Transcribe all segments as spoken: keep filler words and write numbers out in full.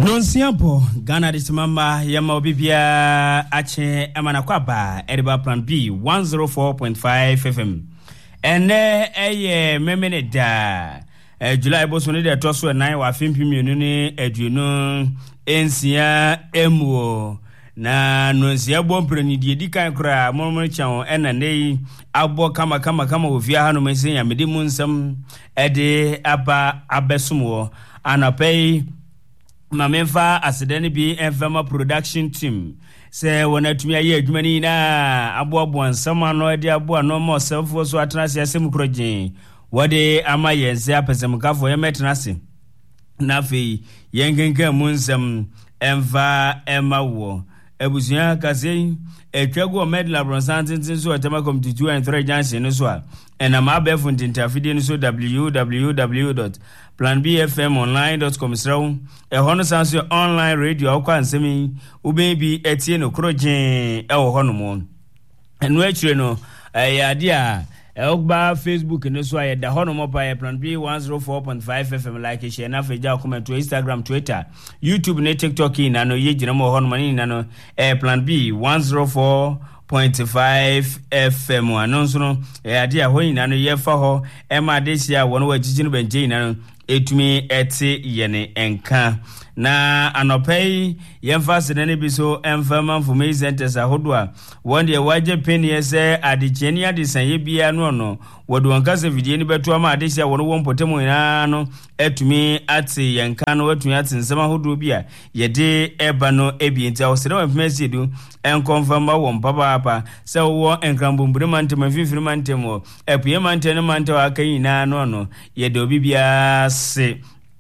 Nonsiampo Ghana disimamba yama obibia ache amana kwaba Ediba Plan B one oh four point five F M. Ene eye memene da eh, July bosone de toso nine wa fimpi mienu ni eduno ensia emuo na nonsia bompre ni die dikan kra momo chan ena nei abo kama kama kama ofia hanu mesen ya mede munsam ede aba abesumo anapei Mamemfa asidani bi Enfema production team se wona tumi aye adwumani na aboabo ansama no ede abo no mo selfo so atrase asem krogen wode ama yense apesem kafo ye metrase na fe yengenga munsam enva emawo ebusuya kase etwago medal bronsantin so atema committee two and three junction no so and am abef ndintafide no so w w w dot plan b f m online dot com srawo e hono sanso online radio akwa nsemi ubebi etie no krogen e wo hono mo enu akire no e ade a Ogba Facebook no so ayeda hono mo pa Plan B one oh four point five F M like share na feja comment to Instagram, Twitter, YouTube, ne TikTok na no ye gina mo hono mani na no eh, Plan B one oh four point five F M anonso no eh ade a hoyi na no ye fa ho e ma de sia wono wa jiji no benje na no etumi ete yene enka na anopei yemfa senene biso emfama mfume centers ahodwa wonde waje peni ese adikeni adisanye bia no no wodo ankase vidie ni beto ama adesia wono wompotemo ina no etumi ate yenka no etumi ate nsema hodo bia yede eba no ebi ntia osere wemfemesi du enkonfama won papa apa se wo enkrambumbre mantema fifiri mantemo epie mantene mantewa akayina no no yede obi bia se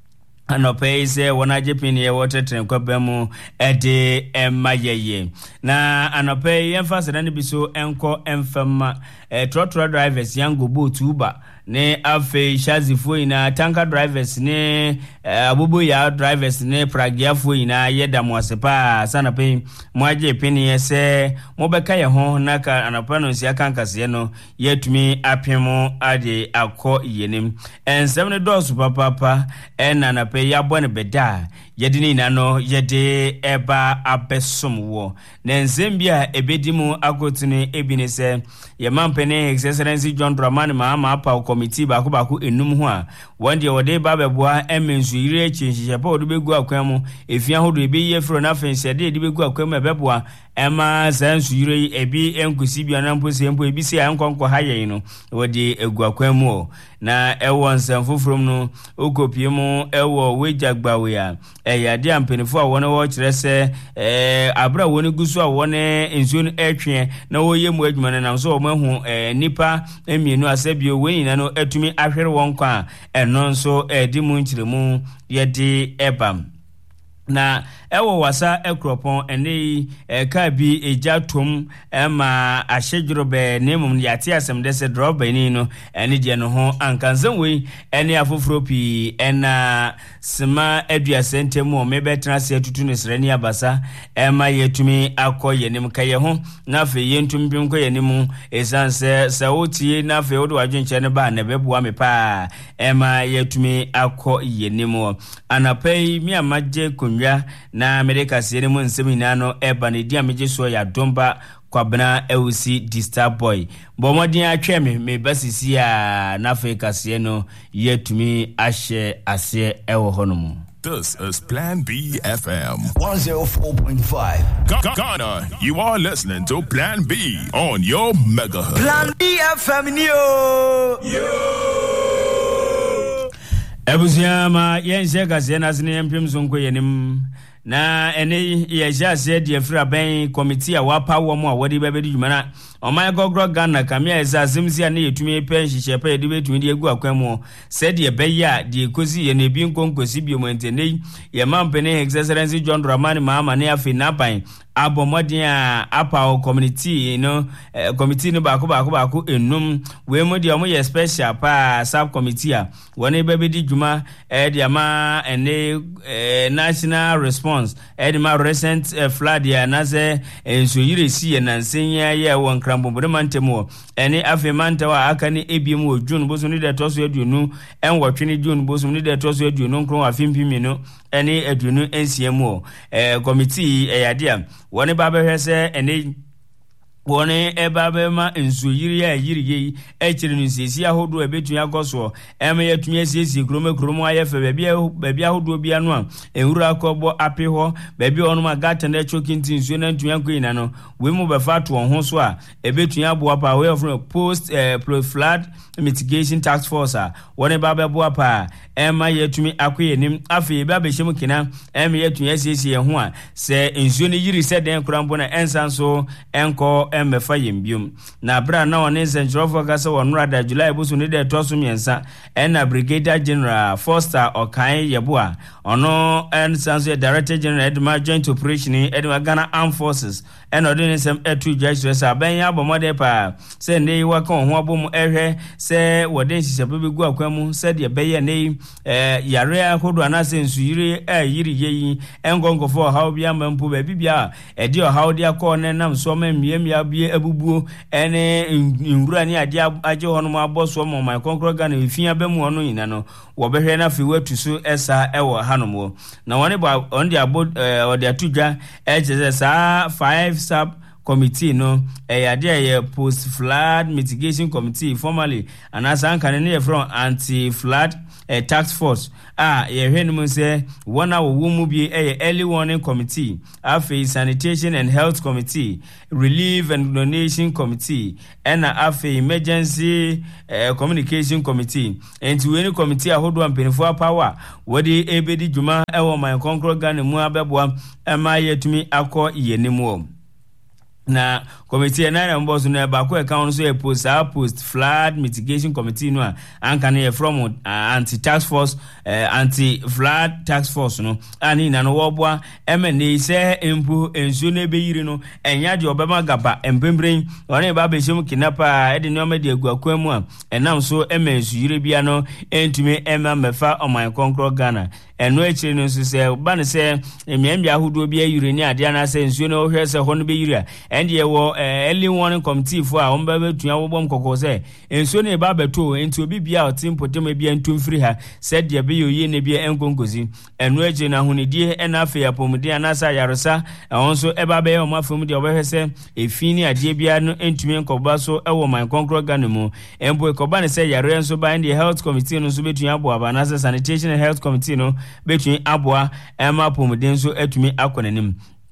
anope se wona jepini ye wotetren kwabemu ede emayeye na anope yemfa sedane biso enko emfama eh, trotro drivers yango boat uber ne afe shazifo ina tanker drivers ne eh, abubu ya drivers ne pragiafo ina yeda mwasepa sana pe mwaje pini yese mobeka ye ho naka anope no sia kankase no yetumi apemo ade akọ yenim ensem dos papa papa ena na pe yabone beda yedini nano yede eba abesomwo na nsembia ebedimu akotune ebinese ye mampene excellency John Dramani Mahama apa committee ba ko ba ko enum ho a wonde wode ba beboa emensu ire chinhihye pa odo begu akwamu efia hodo ebi ye fro na fense de de begu akwamu ebeboa ema sansu ire ebi enkusi bia na mposi empo ebi se ankonko haye no wode egu akwamu na ewo nsanfofrom no okopie mu ewo wejagbawe a eyade ampenifo a wona wo kirese eh abra woni gusu a wona ensuo no etwe na wo yemu adwuma na so wo mahu eh nipa emienu asebio we nyina no etumi ahwere won kwa eno nso edi mu nchiremu yede ebam na ewo wasa ekropon ene e ka bi ejatom ema ahyedwrobe nemum yate asem dese drobe ni no ene je no ho ankanzan we ene afoforo pi ena sema edua sentemu mebetra se tutu ne srani abasa ema yetumi akoye nim kaye ho na fe yentum pinko yenim esanse sawotie na fe wodo adwenche ne ba na beboa me pa ema yetumi akoye nim anapai mi amaje kunwa na America sere mu nsemi no eba ne dia meje so ya domba kwabna ewusi disturb boy bomodin atwe me me basisi a na Africa se no yetumi ahye ase ewo honomu. This is Plan B F M one oh four point five. Ghana, you are listening to Plan B on your megahertz. Plan B F M yo. Yo. Ebusiama yense kase na sine empim sonko yenim na ene yeja se de fra ben committee a wapa wo mo a wodi babedi dwuma na o my gogro Ghana kamia esa asimsia na yetumi pe nhihye pa de betumi de egu akwamu se de beya de kosi ye na bi nkonkosi bi mo ntene ye mampene excellency John Dramani Mahama na afi na ban abomodin a apa community you know uh, committee no ba ko ba ko ba ko enum we mo de mo ye special pa sub committee a woni babedi dwuma e de ama ene uh, national response e de ma recent uh, flood ya na se enso yire si ye na nsenya ye won Krambombre Mantemo, any Afe Mantawa, Akani, Ebium, June, Bosuni, the Tosu, you know, and watching June, Bosuni, the Tosu, you know, Cron, Fimpimino, any Edunu, N C M O, a committee, a idea. One Baba has any. Wone eba bema nsu yiri ya yiri yi echiri nsisi ahodo ebetu akoso eme yetumi esisi krome kromo ayefe bebi bebi ahodo bia no a enwura akobo ape ho bebi onu magata na chokinti nsu na ntumi akoyina no we mu befa to ho so a ebetu aboa pa way of post uh, flood mitigation task force a wone ba beboa pa ema yetumi akoyenim afi eba behemu kina eme yetumi esisi ye ho a se nsu ni yiri se den krambo na ensanso enko emefa yembium na bra na one sentrofo kasa wonura da July busu ne de toso miensa na Brigadier General Foster Okai Yeboa ono en sanso Director General Edma Joint Operation Edma Ghana Armed Forces en odin sem etu judge sa ben ya bomode pa se ne wa kan ho abom ehwe se wodin sise begu akwamu se de beye ne eh yare akodo anase nsuyire eh yiri yeyi engongo for how bia mampu ba bibia e de how de akọ ne nam so ma miemia bia abubuo ene nwura ni ade aje hono ma boso mo my konkro Ghana efia ba mu hono yina no wo behwe na fi watu so esa ewo hanom na woni ba on the about o de atudwa e je sa five sub committee no eh ade eh post flood mitigation committee formally and as an can near from anti flood a task force ah ye hwenum say one hour wo mu bi eh early warning committee afi sanitation and health committee relief and donation committee and afi emergency uh, communication committee and to any committee ahodo ampenfo power wodi ebedi djuma ewo my konkro Ghana mu abeboa ema yetumi akọ yenemu na committee na na mboso na ba ko account so e post a post flood mitigation committee no an kan e from uh, anti task force uh, anti flood task force no ani na no woboa emene se empu ensu na be yiri no enya de obema gaba empembren one ba be shem kinapa e de no me de aguakwamu a enam so emensu yiri bia no entumi ema mefa o my konkro Ghana eno echiri no so se ba ne se emiambia ahodo bia yiri ni ade na se ensu no hwe se ho no be yiri a and ye wo early warning committee for a omba betua wo bom kokko se enso ne ba beto enti obi bia otim potem bia ntum free ha said ye be yoye ne bia engongozi eno eje na hunidie ena afa apomde anasa yaresa onso eba be o mafom de obehwese efini ade bia no entumi nkoba so ewo man konkro Ghana mu embo ekoba ne se yare enso ba the health committee no so betua aboa ba na sanitation and health committee no betua aboa ema apomde so atumi akonanim.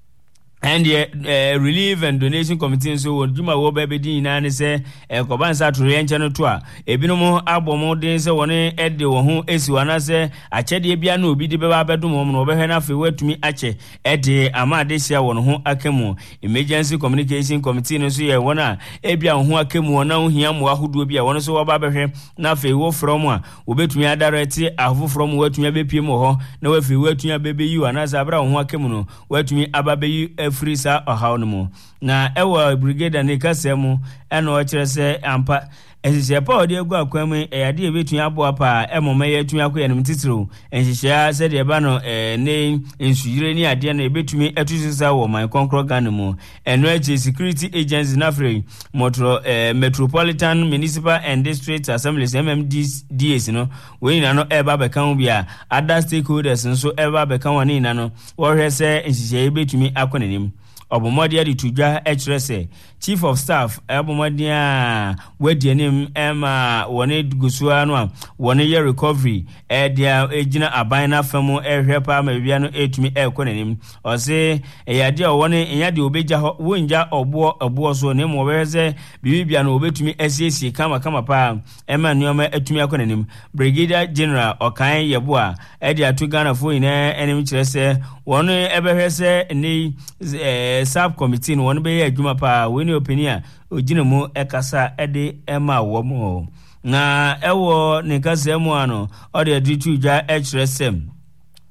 And the uh, relief and donation committee so would Juma wo baby din na ne se e ko ban sa to yen chano to a ebinom abomo den se woni e de wo ho esiwana se achede bia na obi de beba bedum mo no obehwe na fe watumi ache e de amade sia wo ho akemu emergency communication committee no so ye wona e bia ho akemu na ho hia mo ahodo bia wono so wo ba behwe na fe wo from a obetumi adarete aho from watumi abepie mo ho na wa fe watumi abebe yu anasa abra ho akemu no watumi ababe frisa ohawnumu na ewa brigade ne kasemu eno okire se ampa esise pa odi egu akwam eyade ebetu aboa pa emoma yetu akoyenim titiro enhihia se de ba no ne ensuyire ni ade na ebetumi etusisa wo man konkro Ghana mu eno eche security agency na free motro metropolitan municipal and district assemblies M M D S no we na no eba bekan bia other stakeholders nso eba bekan wani na no wo hwese enhihia ebetumi akonenim obomodia di tudwa hrese chief of staff obomodia wedienim ema woni gusua no woni ye recovery e dia ejina abana famu ehwepa ma bia no etumi ekonenim o se eyade o woni enyade obeja wonja obo obo so ne mo weze bibia no obetumi esiesie kama kama pa ema nioma etumi ekonenim Brigadier General Okan Yeboa e dia to Ghana fo ina enim kirese woni ebehwese ni eh sub committee no woni be ye adwuma pa we opinion ogina mu ekasa ede ema wo mo na ewo ne kasa mu ano o de aditu dwa hrsem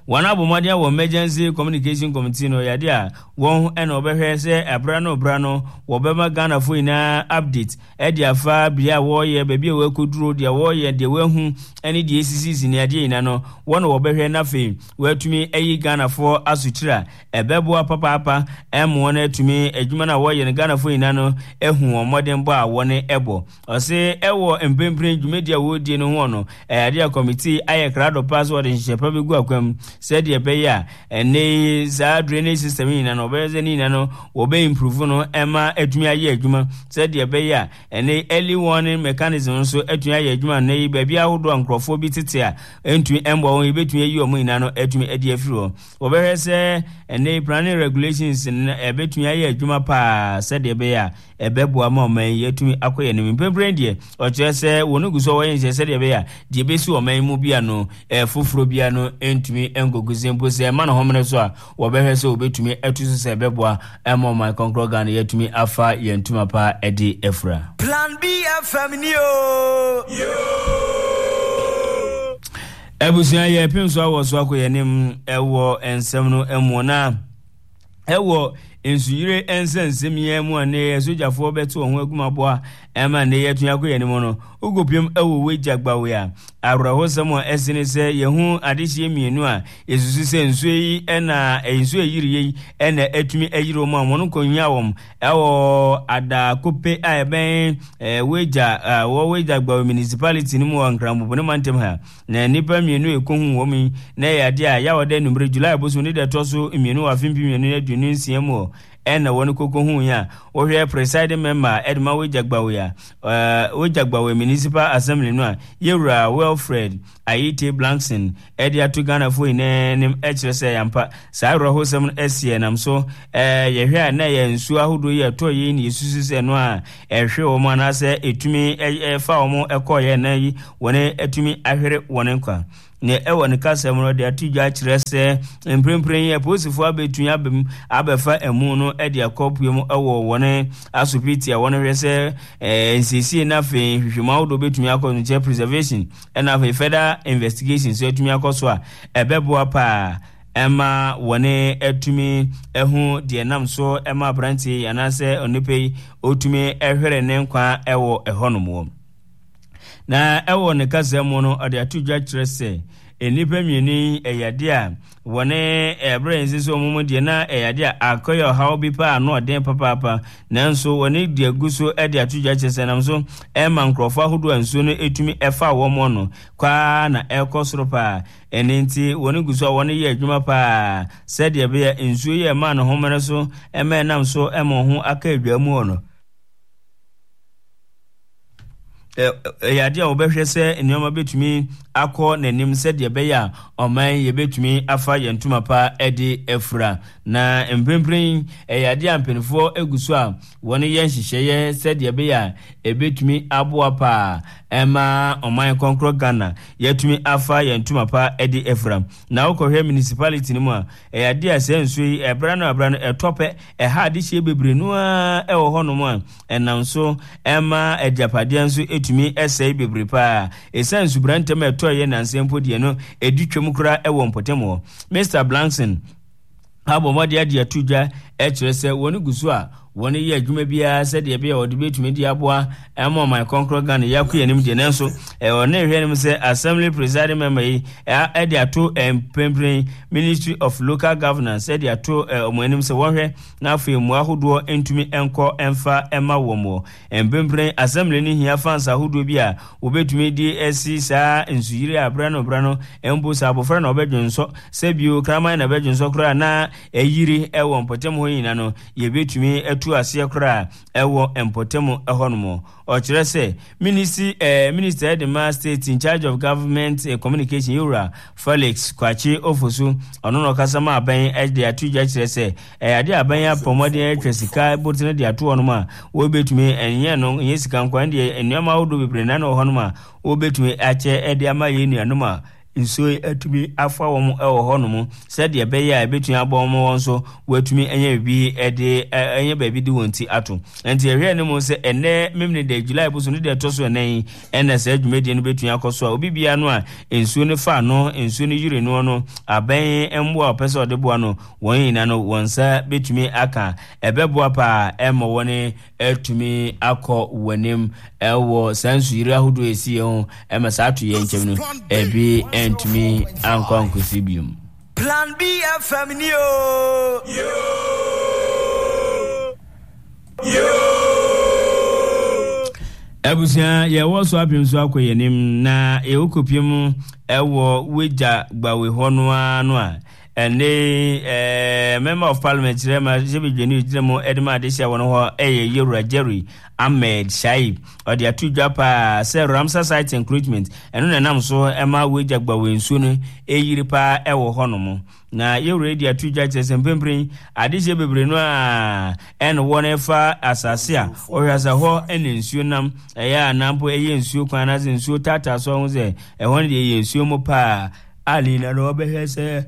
One abomadia wo emergency communication committee no yade a won e na obehwe se ebra no bra no wo bema Ghana fo ina update e dia afa bia wo ye ba bia we koduro dia wo ye de we hu ene die sisi ne ade ina no won wo behwe na fe we atumi eyi Ghana fo asutira ebebo papa papa em won atumi adwuma na wo ye ne Ghana fo ina no ehu omodembo a woni ebo ose ewo empempren dwumedia wo die no ho no e ade committee aye krado password nhyepa begu akwam said ye be ya ene za drainage system ina no be ze ni na no wo be improve no ema atumi aye adwuma said ye be ya ene early warning mechanism so atumi aye adwuma na yi ba bia hodo ankrofo bi tete a entu embo won ebetumi ayi omo ina no atumi ade afiro wo be hwese ene planning regulations ebetumi aye adwuma pa said ye be ya ebebo ama oman yetumi akoye ne mpembrand die o chese wonu guso wo yin said ye be ya die besi oman mu bia no e foforo bia no entumi engoguzembo se ma no homene so a wo be hwese obetumi atuso se ebebo ama oman konkro Ghana yetumi afa yentuma pa edi efra Plan B F M ni o yo ebusia ye pinso awo so akoye nim ewo ensem no emona ewo ensuyire ensensem ye mu ane sojafo beto ho agumabo ema ne yetu akoye nim no ugopiem ewo wejagbawe a arahosem esene se yehu adehye mienu a yesusu se nsu yi ena ensu eyiri yi ena etumi eyiro mu amono konwa wom ewo ada kope a eben weja wo wejagbawe municipality ni mu wankrambo ne mantem ha na nipa mienu ekohu wom na yade a yawode numre July boso ni de toso mienu afimpi mienu adunu nsiemu ena wonu koko hu ya ohwe presiding member Edma Wejagbawe ya uh, Wejagbawe Municipal Assembly no a Yewura Wilfred Ayite Blankson edi atu Ghana fo ine nim echrese yampa sa roho sem esie nam so eh yehwe na ye nsu ahodo ye to ye ni yesusu se no a ehwe wo ma na se etumi efa wo mo ekoye na yi woni etumi ahwere woni kwa ne ewo ne kasem no de atujwa kirese emprempren ye posifo abetun abem abefa emu no e de akopiem ewo woni asopiti a woni hwese eh nsisi na fe hwehwema wodo betun akọ no preservation na fe further investigation so etumi akoso a ebebo apa ema woni etumi ehu de nam so ema branti yanase onipei otumi ehwere ne nkwa ewo ehonomo na ewo ne kasem no ade atujwa kirese enipa mieni eyade a wone ebrenzi so mumu de na eyade a akoyo hawo bi pa no den papa papa nanso wone de aguso e de atujwa chese nam so e ma nkrofo ahodo anso no etumi efa wo mo no kwa na ekosoro pa enenti wone guso wone ye adwuma pa said ye be enso ye ma no homere so e ma nam so e mo ho aka adwamu no eh yade a obehwe se nneoma betumi akọ nanim se de be ya oman ye betumi afa yentuma pa edi efra na empempren eh yade ampenfo eguso a woni ye nhyehyeye se de be ya ebetumi aboa pa ema oman konkro Ghana yetumi afa yentuma pa edi efra na okohwe municipality ni mu a eh yade a se nso yi ebra no abra no etope eh ha de hye bebre no a ewo hono mu a enanso ema ediapade nso etumi esai bebre pa esensu brantem eto ye nansempo de no editwem kura ewo mpotemo Mister Blankson abo modi ade atujwa e kirese woni guso a woni ye adwuma bia se de bia odi betumi di aboa ema my konkro Ghana yakuye nim de nanso e woni hwe nim se assembly presiding member yi e de ato empempren Ministry of Local Governance e de ato omonim se wonhwe na afi mu ahodo entumi enko emfa ema womo empempren assembly ni hia fans ahodo bia obetumi di esi sa nsuyire abrano brano embo sa abofra na obedwonso se bio kraman na bedwonso kra na eyiri ewo mpotem ho yina no ye betumi tu ase kra ewo empotemo ehonomo o kirese ministry eh minister Edema State in charge of government eh, communication Yura Felix Kwachi Ofosu ono no kasama aban ede atujwa kirese eh ade aban ya pomode etwesika botene de ato onoma wo betumi enye no yesika nkwan de enuama wodo bebre na no honoma wo betumi ache ede ama ye nuanoma nsuo atumi afa wɔn ɛwɔ hɔ no mu sɛdeɛ ɛbɛyɛ a ɛbɛtumi abɔ wɔn wɔn so wɔatumi ɛnyɛ bibi ɛde ɛnyɛ baabi de wɔn ti ato nti ɛhwɛ ne mu sɛ ɛnɛ memne de July boso no de ɛtɔ so ɛnɛn ɛna sɛ dwumadie no bɛtumi akɔ so a obi bia no a nsuo no fa no nsuo no yiri no no abɛn ɛmboa ɔpɛ sɛ ɔde boa no wɔn nyina no wɔn nsa bɛtumi aka ɛbɛboa paa ɛma wɔn ɛtumi akɔ wɔnim ɛwɔ saa nsuo yiri ahodoɔ esi ho ɛma saa to yɛn nkyɛn no ɛbi ɛntumi ankɔ nkosi biom. Plan B F M ni o. Yo. Yo. Abusia ye wo so apem so akoyenim na e okopiem ewo weja gbawe hono anu a ene eh member of parliament rema jebedwenu diremo edema adesia wono ho eye Yewura Jerry Ahmed Shaib odi atudwa pa se Ramsar site encroachment eno na nam so ema weja gbawe nsu no eyiri pa ewo hono mo na Yewura di atudwa chese mpempren adesia bebre no a en wona fa asase a ohwasa ho ene nsu nam eya nampo eye nsu kwan na nsu tata so ho ze e won de eye nsu mo pa ali na no behese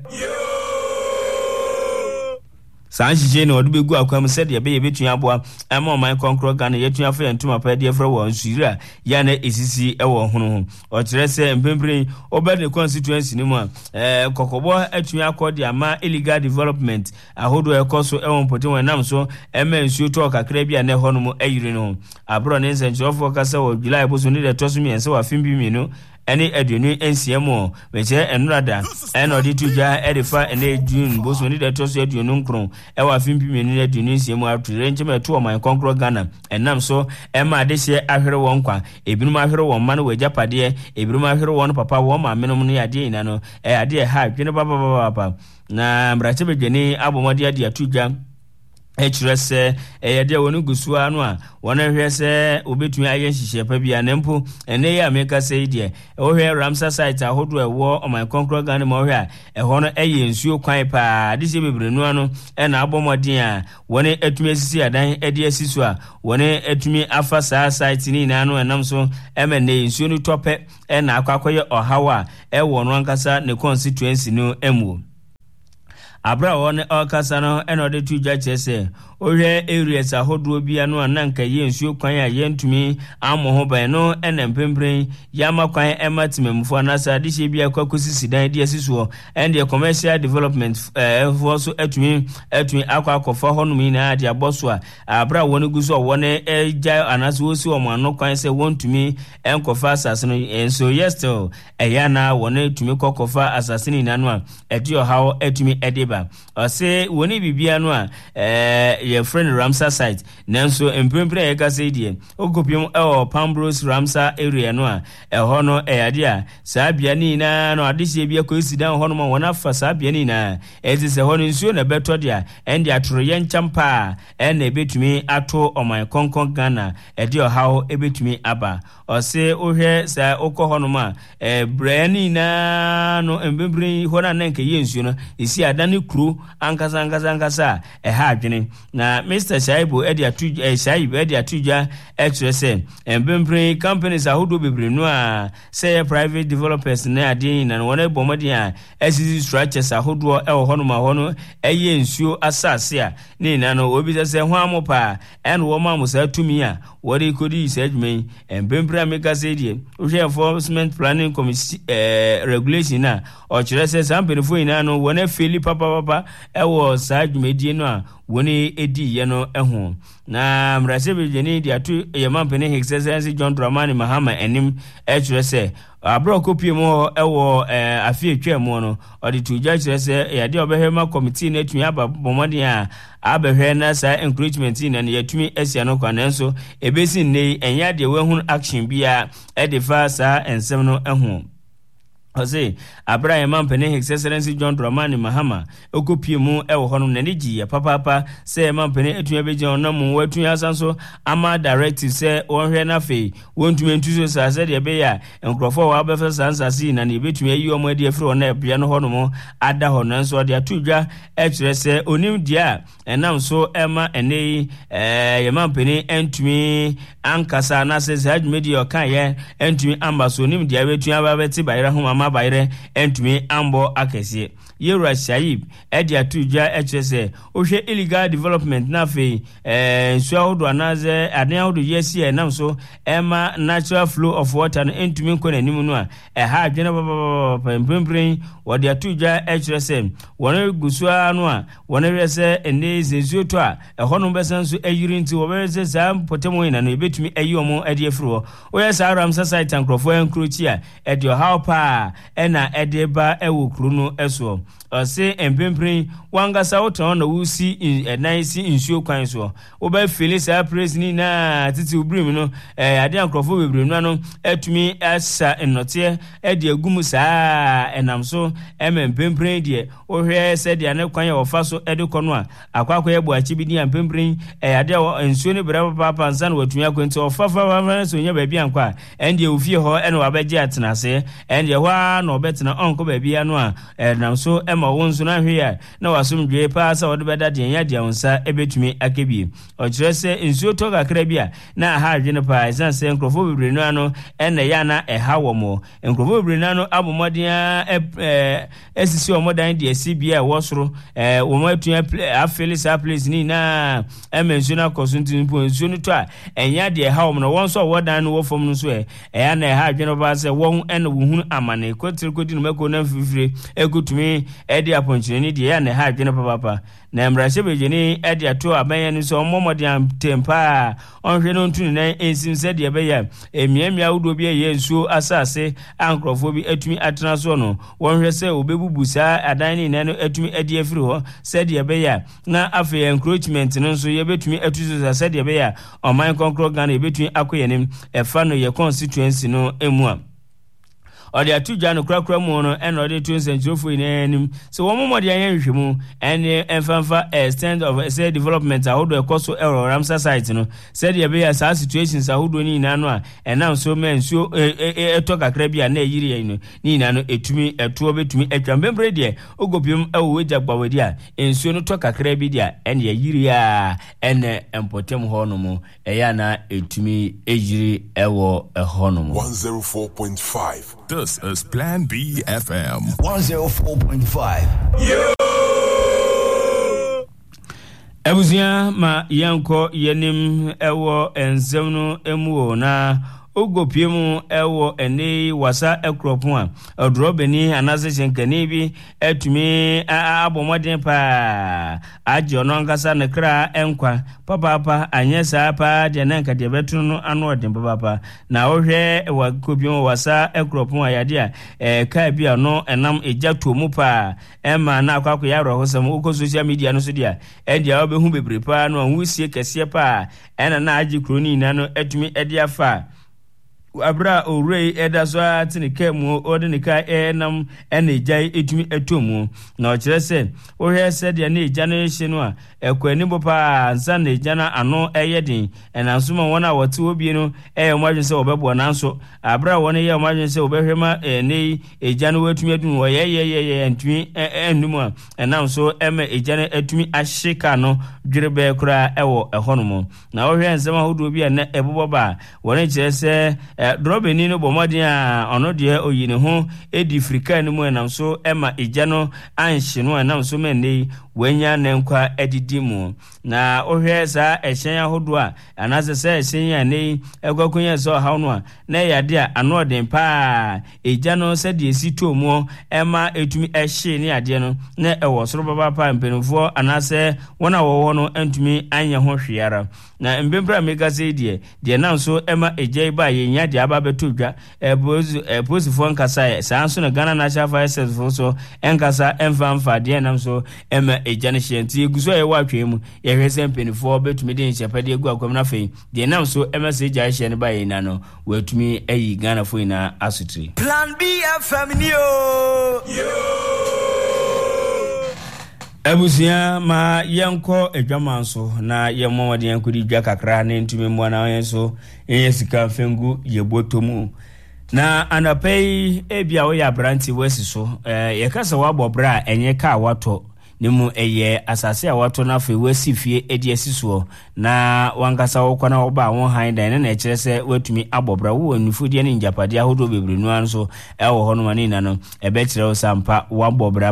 Sanjije no do begu akwam said ye be betua aboa ema o man konkro Ghana yetua fa yentuma pa de fra won suira ya na esisi e wo hono ho o kire se mpempren obede constituency ni mu a eh kokobo atua akodi ama illegal development ahodo ekoso e won pote won nam so ema nsuo to kakra bia na hono mu ayire no abro ne nsenchofo kasa wo July boso ni de toso mi ense wa fimbi mi no any aduonu ensiemo meche enurada eno di tuja edifa ene June boso ni de toso aduonu nkron e wa fimpi menu aduonu ensiemo ature nchema to o man konkro Ghana enam so ema adehye ahwere won kwa ebinum ahwere won ma no wajapade ebinum ahwere won papa won ma menom no ade ina no e ade ha dwene papa papa na mrache bedwene abomode ade atuja Echrese eyade wonu gusu anu a wona hwese obetumi aye nhihye pa bia nempo ene ya meka sei de ohwe Ramsar site ahodo ewo o man konkro Ghana ma ohwe a eho no eye nsuo kwan pa adise bebrenu anu e na abomodin a wona etumi asisi adan ede asiso a wona etumi afa saa site ni na anu enam so emene nsuo no tope e na akwakoye ohawa e wo no ankasa ne constituency no emu Abra won okasa no eno de tuja chese ohwe areas ahodo bia no ananka ye nsuo kwan a ye ntumi amo ho ban no ena mpempren yama kwan ematimemfo anasa de hye bia kwakosi sidan de asisuo and the commercial development eh for so atumi atumi akwa akofa honum ina ade aboso a abra won guso won eja anasa osi o mano kwan se wontumi enkofa asase no enso yesto eyana won atumi kokofa asase ni nanu a edi ohawo atumi edeba ose woni bibia no a eh ye friend Ramsar site nanso empempre ye ka sei die okopium e o Pambros Ramsar area no a e ho no e ade a saa bia ni na no adehye bia ko sidan ho no ma wona fa saa bia ni na e ti se ho no nsuo na beto dia ende atoro ye nchampa e na ebetumi ato oman konkon Ghana e de ohawo ebetumi aba ose ohwe saa okọ ho no ma e brani na no empempre ho na nanka ye nsuo no esi adane kru ankasa ankasa ankasa e ha adwene na Mister Shaibu edi atuja eh, Shaibu edi atuja express embempre companies ahodo bebre no a say private developers na ade na wona bomodi a S C structures ahodo e wo hono ma hono eye nsuo asase a ni na no obi se ho amopa en wo ma musa tumi a wori kodi sedmen embempre ameka say die ohwe enforcement planning committee eh, regulation na o kire se sampenfo ina no wona feli papa papa e wo sa dwumedie no a woni edi ye no eho na mrasebe jeni di atu ye mampene His Excellency John Dramani Mahama enim echrese abro kopie mo ewo afie twam no odi tuja chrese ye de obehema committee na tumi aba bomodin a abehwe na sa encouragement na ne yatumi asia no kwanenso ebesi nei enya de wehun action bia e de fa sa ensem no eho Ose Abraham Mampene His Excellency John Dramani Mahama okopie mu e wo hono nani giye papa papa se Mampene etua beje onam watu asanso ama directive se wonhwe na fe wontumi ntuso sa se de be ya enkrofo wa befa sansasi na ne betumi ayi omo de afri ona ebia no hono mo ada hono nso de atudwa e kire se onim dia enam so ema ene eh ye Mampene entumi ankasa na se se adwumedi o kan ye entumi ambaso onim dia betua ba beti bayra ho mama abayre entumi ambo akese Yera Shaib edi atuja H S A ohwe illegal development na fe eh nso ahodo anaze ade ahodo yesi e nam so ema natural flow of water no entumi nko nanim no a eh ha adwene baba pempempren wode atuja H S A wona gusu anu a wona wese ene zensuo to a ehono besan so ayiri nti wo be se sa potemo ina no ebetumi ayi omo ade afiro o yes aram society ankrofo enkrochi a ede how pa ena ede ba ewo kru no eso ose empempren wangasa woton na wusi enansi insuo kwan so wo ba feel sa praise ni na titi ubrim no eh ade ankrofo bebrim no etumi asa enote ede agum saa enam so empempren de wo hwe se de na kwan ya wofa so ede kono a akwakwa ye bo achi bi ni empempren eh ade nsuo ne bra papa nsa na watumi akwenti ofafa so nya ba bi ankwa ende ofie ho ene wabeje atenase ende ho na obetena onko ba bi anu a enam so ma wonso na hwe ya na wasomdwe pa sa wode beda de nya de wonsa ebetumi akebie o kire se nsuo to kakra bia na ha adwene pa isan se nkrofo bebre no ano ena ya na eha wo mo nkrofo bebre no ano abomoden eh esisi omodan de asibia wo soro eh wo mo atu afeli sa place ni na emensu na kosunti npo nsuo no to a enya de eha wo no wonso wodan no wo fom no so eh ya na eha adwene pa se won ena wo hunu amane kotir kodi no mako na mfifire ekutumi edi aponchini di ya na ha adwene papa na emrashe bejeni edi ato aban no so momodian tempa onhwe no ntunu na ensim se de be ya emiamia wudo bi ye nsuo asase ankrofo bi atumi atena so no wonhwe se obebubusa adan ni na no atumi edi afiri ho se de be ya na afi encroachment no so ye betumi atuzo se de be ya oman konkro Ghana ye betumi akoyenim efa no ye constituency no emu a odi atuja no krakra mu no en odi two century inanim so wo momodi ayan hwemu en enfanfa extent of say development ahodo ekoso error ramsa site no said ye be ya situations ahodo ni ina no a enam so men so eto kakra bia na yiri yin no ni ina no etumi eto betumi atwa membre de ogopium ewo weja gbawedi a ensuo no to kakra bi dia en ye yiri ya en empotem ho no mu eya na etumi ejiri ewo eho no mu one oh four point five. This is Plan B F M one oh four point five. Yo! Ebuzia ma yanko yenim ewo enzem no emu na ogopiemu ewo ene wasa ekropon a odrobeni anase chenkani bi etumi abomoden pa ajo no nkasa ne kra enkwa papa papa anyesa pa de nanka de betu no anu odin papa na ohwe wa kopiemu wasa ekropon a yade a e ka bia no enam ejato mu pa ema na akwakọ ya ro hosam uko social media no so dia e dia obehu bebre pa no anwusie kese pa ena na agi kroni na no etumi edi afa abra orei edaso atinike mu odinika enam enejai etumi etomu na okire se ohwe se de na eja no hye no a ekwani bopa ansa na eja na ano eyedin enanso ma wona wote obi no eyemwadwen se obebo nanso abra wona ye omwadwen se obehwema ene eja no watumi adun wo ye ye ye entumi enum a enanso ema eja no etumi ahyeka no dwerebe kura ewo ehonomo na ohwe nsema hodo bi na eboboba wona kire se drobeni no bomodin a ono de oyine ho edi frika ni mu enam so ema eja no anhye no enam so menne wanya nenkwa edidi mu na ohwe sa ehyen ahodo a anase sa ehyen ya nei egwakunya so hawo no a na yade a ano den pa eja no se de esito mu ema etumi ehye ni ade no na ewo soro baba pa mpenufo anase wona wo no entumi anya ho hweara na mbempra mega se die de na so ema eja ba yenya de aba beto dwa ebozu eposifo nkasa sa anso na Ghana National Fire Service so enkasa emfamfa de na so ema eja ne hyenti eguso ye watwemu ye hwese mpenifo betumi de nchepade egu akwam na fei de na so ema se eja hye ne ba yena no watumi ayi Ghana fo ina asutri Plan B F M ni o Ebusia ma yanko edwamanso na yemomode yankudi dwa kakra ne ntumi mwa na yenso yesika fengu yebotomu na anapei ebia wo ya branti wesi so eh yekasa wabobra enye ka wato nemu eye asase a wato na fe wasifie edi asisuo na wankasa wokwana oba won han dan na ekire se watumi abobra wo nufudie ne njapade ahodo bebrenu anso ewo hono mani na no ebe kire osampa wabobra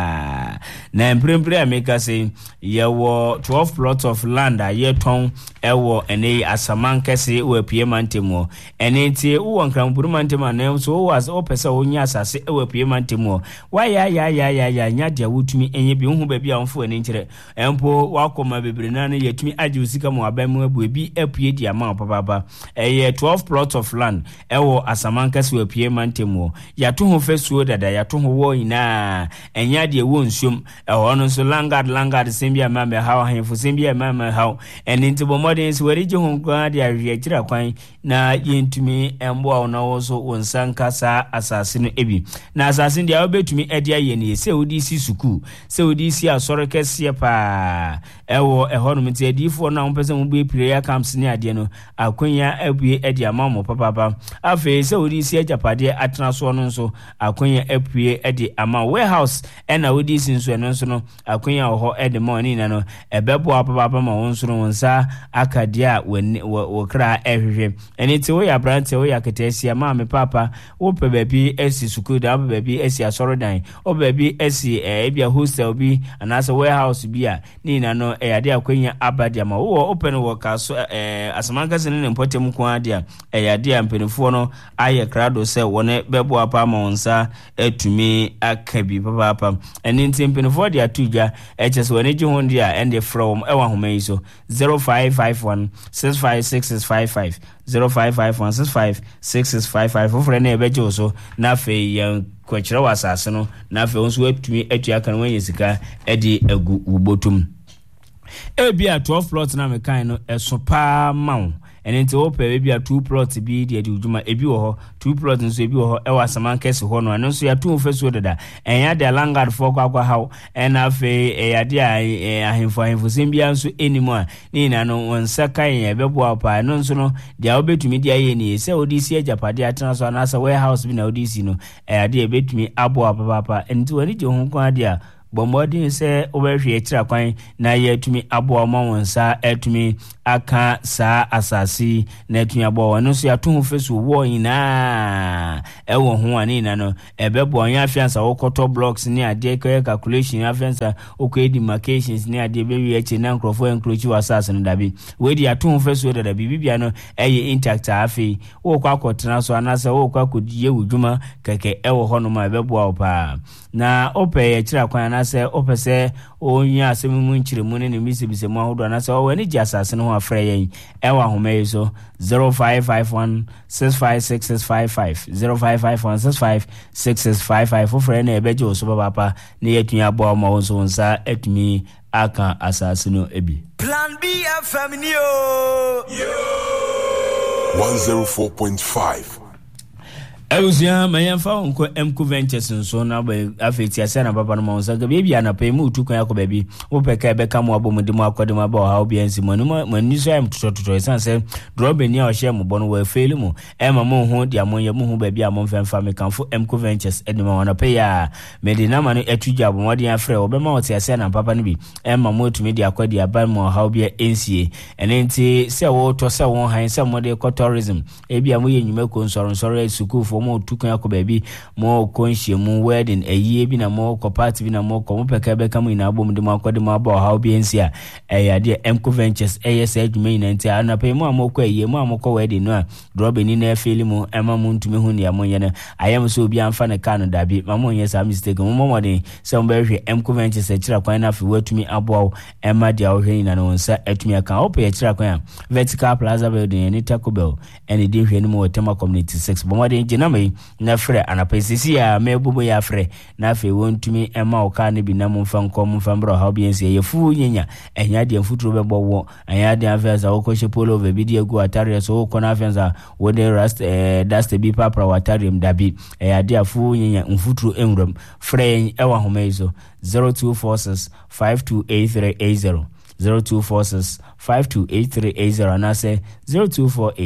pa na emprempre ameka se yewo twelve plots of land a yeton ewo ene asamankese wo apie mantemo ene tie wo nkranpuru mantemo na so was opesa onya asase ewo apie mantemo wa ya ya ya ya ya nya dia wutumi enye bi hu ba bi a mfo ene nkire empo wakoma bebrenu na yetumi agi usika mo abamu abu bi apie dia ma papa eye twelve plots of land ewo asamankese wo apie mantemo ya to ho fesuo dada ya to ho wo ina enya dia wo nsuom eho no so langard langard sembia mame hawo henfo sembia mame hawo ene ntibo modern si wari je ho kwa dia hwe kira kwan na yentumi embo na wo so wonsankasa asase no ebi na asase dia obetumi edia ye ne se odi si suku se odi si asore kese pa ewo eho no mti edifo na ompese mo be prayer camps ni ade no akonya abue edia mamo papa papa afi se odi si ajapade atena so no nso akonya abue edi ama warehouse ena odi si nso eno nso no akonya ho edi money na no ebebo papa papa ma won nso no nsa akadia wo kra ehwehwe eni ti wo ya brante wo ya ketesia ma me papa wo pe baby esi suku da baby esi asorodan o baby esi ebia hostel bi anasa warehouse bi a ni na no e ade akonya abadia ma wo open wo ka so eh asamanka sene ne mpotem ko adia e ade ampenifo no aye krado se wone bebo apa ma wonsa etumi akabi papa papa eni ntimpenifo dia tuja e chese wone ji hondia ende from ewa homeyi so zero five five one six five six six five five zero five five one six five six six five five for friend ebejo so na fe yan kwachira wasase no na fe onso atumi atua kan wan yesika edi agu ubotum ebia twelve plots na me kan no eso pa mawo ene nti wo pe bia two plots bi de edi ujuma ebi wo ho two plots nso ebi wo ho e wasamankese ho no anso ya two feso dada enya de langard for kwa kwa hawo ena fe e ya de ahemfo ahemfo sembia nso enimu a ni na no wonsa kan ya bebo apa no nso no dia obetumi dia ye ni se odisi ajapade atena so na sa warehouse bi na odisi no e ya de betumi abo apa papa enti wani je ho kwa dia bomodin se obehwe ekira kwan na ye tumi abo ma wonsa etumi aka sa asasi na etumi abo wonu so ya to ho fesu wo ina e wo ho ani na no ebebo anya afiansa wokoto blocks ni ade ka calculation afiansa okọ demarcations ni ade be wi echi na nkrofo enkrochi wasase no dabi we di ato ho fesu da dabi bibia no eye intact afi wo kwa akotena so anasa wo kwa kodiye wudwuma keke e wo ho no ma ebebo opa na ope ekira kwan na se opese onya asemu nchiremu ne misibise mu ahodo na se o ni jasase no afre yen ewa home so zero five five one six five six six five five zero five five one six five six six five five for friend e beje so papa ne yetun abo ma won so nsa etumi aka asase no ebi Plan B F M ni o one oh four point five Eluzia mayamfa onko Mku Ventures nso na ba afeti ase na papa no monsa ga bia na pe mu tukun yakọ baby wo peka be ka mo abomu de mo akode mo ba ha obi ansi mo no mo ni so am tototo esanse drobe ni a o share mo bono we fail mu e ma mo ho dia mo ye mo ho baby a mo mfemfa me kanfo Mku Ventures edi ma wana pe ya medina ma no etuja bo mo de afre wo be ma o ti ase na papa no bi e ma mo tumi de akode aba mo ha obi ansi ene nti se wo to se won han se mo de tourism e bia mo ye nyume ko nsoro nsoro suku fo mo tukun yakọ baby mo konhie mu wedding eyi bi na mo ko party bi na mo ko mo peka be kam ina abom de mo akode mo aba ha obi ensi a eya de Mku Ventures eyes adwuma ina nti ana pe mo amokọ eyi mo amokọ wedding no a drobe ni na afeli mu ema mo ntumi hu ne amon ye na ayam so obi amfa ne ka no dabi ma mo ye sa mistake mo mo de se mo be hwe Mku Ventures ekira kwan na fi watumi abo ema de ahwe ina no nsa atumi aka ope ekira kwan Vertical Plaza building ni Taco Bell ene de hwe ni mo Tema Community six bo mo de gina na frɛ anapesisi ya mebubo ya frɛ na fe wontumi ema oka ne bi na mumfa nkom mumfa mbro ha obi ense ye fu nyenya enya de mfuturo bebo wo enya de afenza okoshe polo ve bi de gu atare so ko na afenza wo de rust eh dust bi papra watare mdabi enya de afu nyenya mfuturo enwram frɛ ewa homezo zero two four six five two eight three eight zero zero two four six five two eight three eight zero and I say zero two four eight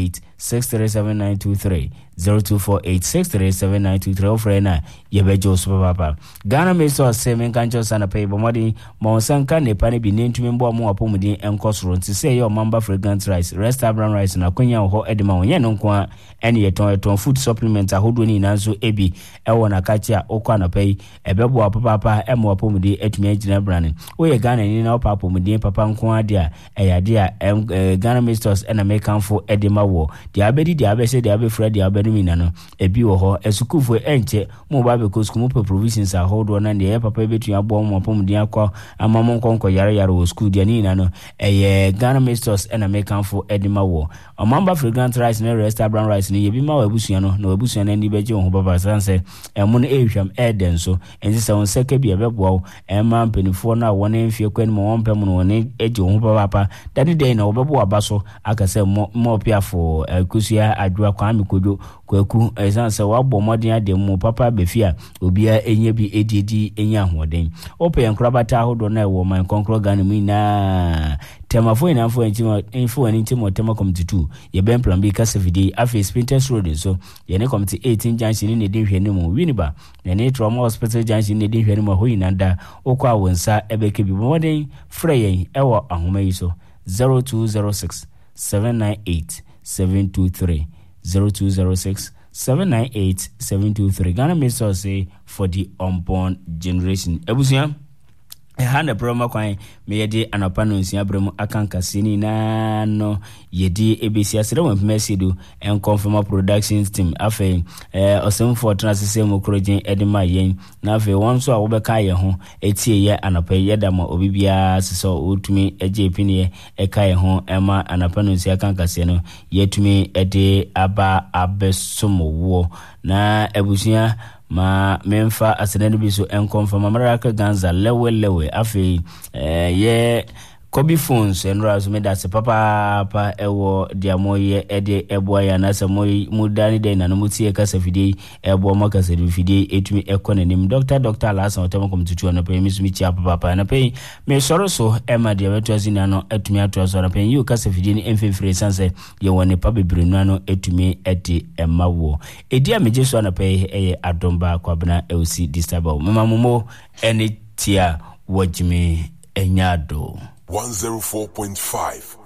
six three seven nine two three zero two four eight six three seven nine two three ofre na yebejo so papa Ghana me so se men kan cho sana pay bomodi mo sanka ne pa ne bi ne ntumi mbo mo apomudin enkosoro nti se ye o mamba fragrant rice restaurant rice na kwanya ho edema onye no nko ene yeton yeton food supplement ahodo ni nanso ebi ewo na kachi a okwa na pay ebebo papa papa e mo apomudin etumi agina brane o ye Ghana ni na papa apomudin papa nko ade a eyade a Ghana me stores ena me kanfo edema wo dia abedi dia abese dia abefra dia abedi mina no ebi wo ho esukufo enche mo ba be ko school mo provisions a hold on na ye papa betu abo mo apomudin akwa amamo nkonko yare yare wo school dia ni na no eye Ghana Masters ena me kanfo edema wo omamba fragrant rice na restaurant rice ni yebi ma wabusuya no na wabusuya na ndi beje ho baba sanse emo no ehwam eden so enzi se won seke bi ebeboa e ma mpenifo na wona mfie kwani mo won pem no wona eje ho baba dani dey na obebo abaso akase mo mo piafo kusia adwa kwa amikodo kwaku esanse wabo modin ade mo papa befia obia enye bi edidi enya hoden ope enkrabata hodo na wo man konkro Ghana mi na temafo ina fo enchimo info ani ntimo tema committee two ye ben plan B kasefidi afi Sprinters Road so ye ne committee eighteen junction ni de hwene mu winiba ye ne trauma hospital junction ni de hwene mu ho inanda okwa wonsa ebeke bi modin frey ewo ahoma yi so zero two zero six seven nine eight seven two three zero two zero six seven nine eight seven two three Ghana Masters say for the unborn generation ebusia e handa promo kwan me yede anopano nsia bremu akanka sini na no yedi ebesi asere mo pemesi do en confirm productions team afi eh osem for transise mo krojen edema yen na afi won so a wo beka ye ho etie ye anopa yeda mo obibia seso otumi eje pini e ka ye ho ema anopano nsia akanka se no yetumi ede aba abesomo wo na ebusia ma memfa asenani biso en confirm America Ganza lewe lewe afi eh ye Kobi phones and raz me that papa pa ewo dia moye ede ebo ya na se moy mudani de na no mutie kasa fidi ebo mo kasa fidi etumi ekononim doctor doctor last on tem come tutu na pe mi sumi chia papa na pe me soro so e ma de wetu azina no etumi ato so na pe you kasa fidi ni emfefre sanse ye woni pa bebre no no etumi edi emawo edi a meje so na pe eye adomba kwabna elsi disable mama momo ene tia wajime enyado one oh four point five